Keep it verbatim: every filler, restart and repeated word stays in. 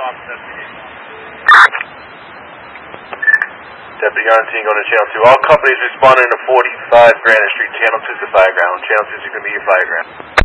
Deputy Arnstein going to channel two. All companies responding to forty-five Granite Street, channel two to fire ground. Channel two is going to be your fire ground.